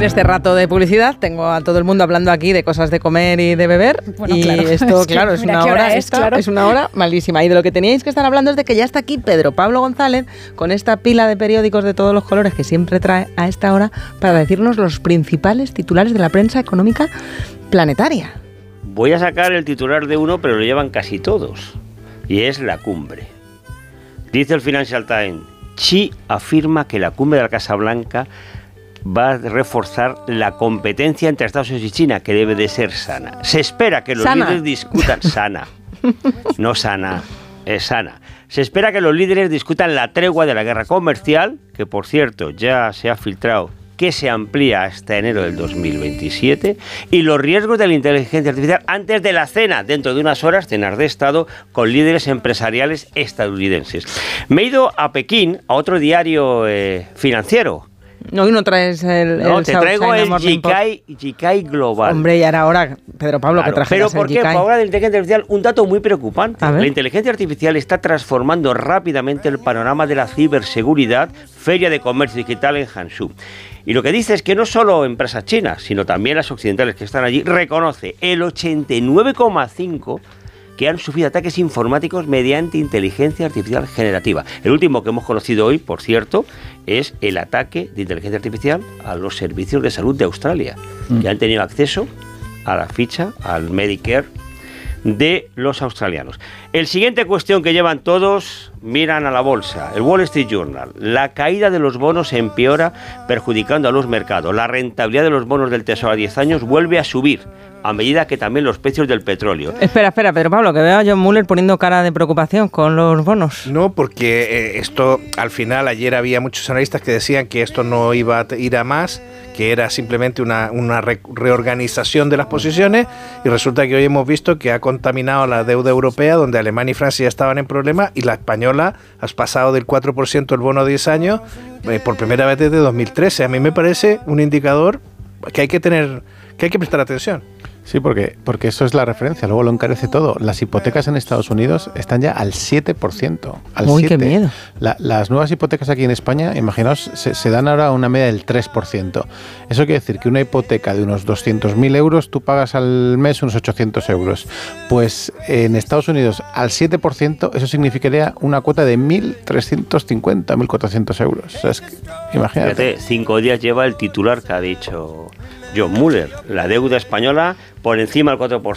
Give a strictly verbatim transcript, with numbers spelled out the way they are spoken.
este rato de publicidad tengo a todo el mundo hablando aquí de cosas de comer y de beber. Bueno, y claro, esto, es claro, es una hora, hora es, claro. es una hora malísima. Y de lo que teníais que estar hablando es de que ya está aquí Pedro Pablo González con esta pila de periódicos de todos los colores que siempre trae a esta hora para decirnos los principales titulares de la prensa económica planetaria. Voy a sacar el titular de uno, pero lo llevan casi todos. Y es la cumbre. Dice el Financial Times, Xi afirma que la cumbre de la Casa Blanca va a reforzar la competencia entre Estados Unidos y China, que debe de ser sana. Se espera que los sana. líderes discutan... Sana. No sana, es sana. Se espera que los líderes discutan la tregua de la guerra comercial, que por cierto ya se ha filtrado que se amplía hasta enero del dos mil veintisiete, y los riesgos de la inteligencia artificial antes de la cena, dentro de unas horas, cenas de Estado con líderes empresariales estadounidenses. Me he ido a Pekín, a otro diario eh, financiero. Hoy no traes el, no, el te South traigo China el Morning Jikai, Jikai Global. Hombre, ya era hora, Pedro Pablo, claro, que trajeras pero ¿por el qué? Jikai. Por hablar de la inteligencia artificial, un dato muy preocupante. La inteligencia artificial está transformando rápidamente el panorama de la ciberseguridad, Feria de Comercio Digital en Hangzhou. Y lo que dice es que no solo empresas chinas, sino también las occidentales que están allí, reconoce el ochenta y nueve coma cinco por ciento que han sufrido ataques informáticos mediante inteligencia artificial generativa. El último que hemos conocido hoy, por cierto, es el ataque de inteligencia artificial a los servicios de salud de Australia, mm. que han tenido acceso a la ficha, al Medicare de los australianos. El siguiente cuestión que llevan todos, miran a la bolsa, el Wall Street Journal. La caída de los bonos empeora, perjudicando a los mercados. La rentabilidad de los bonos del Tesoro a diez años vuelve a subir, a medida que también los precios del petróleo. Espera, espera, Pedro Pablo, que veo a John Muller poniendo cara de preocupación con los bonos. No, porque eh, esto, al final, ayer había muchos analistas que decían que esto no iba a ir a más, que era simplemente una, una re- reorganización de las posiciones, y resulta que hoy hemos visto que ha contaminado la deuda europea, donde Alemania y Francia ya estaban en problemas, y la española ha pasado del cuatro por ciento el bono a diez años eh, por primera vez desde dos mil trece. A mí me parece un indicador que hay que tener, que hay que prestar atención. Sí, porque, porque eso es la referencia, luego lo encarece todo. Las hipotecas en Estados Unidos están ya al siete por ciento. Al Uy, siete por ciento. Qué miedo. La, las nuevas hipotecas aquí en España, imaginaos, se, se dan ahora una media del tres por ciento. Eso quiere decir que una hipoteca de unos doscientos mil euros, tú pagas al mes unos ochocientos euros. Pues en Estados Unidos, al siete por ciento, eso significaría una cuota de mil trescientos cincuenta, mil cuatrocientos euros. O sea, es que, imagínate. Fíjate, cinco días lleva el titular que ha dicho John Muller. La deuda española por encima del cuatro por ciento.